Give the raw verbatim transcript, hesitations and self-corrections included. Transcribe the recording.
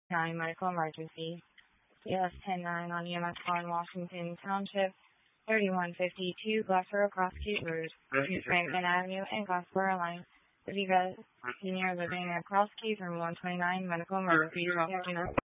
nine medical emergency. E L S ten nine on E M S call in Washington Township, thirty-one fifty-two Glassboro Crossgate Road, between Franklin Avenue and Glassboro Line. Viva Senior living at Crossgate, room one twenty-nine, medical emergency.